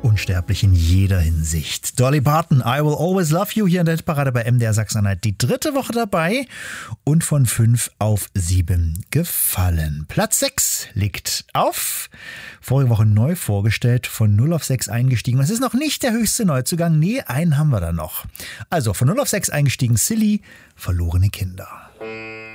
unsterblich in jeder Hinsicht. Dolly Parton, I Will Always Love You, hier in der Hitparade bei MDR Sachsen-Anhalt. Die 3. Woche dabei und von 5 auf 7 gefallen. Platz 6 liegt auf. Vorige Woche neu vorgestellt, von 0 auf 6 eingestiegen. Das ist noch nicht der höchste Neuzugang. Nee, einen haben wir da noch. Also von 0 auf 6 eingestiegen, Silly, Verlorene Kinder.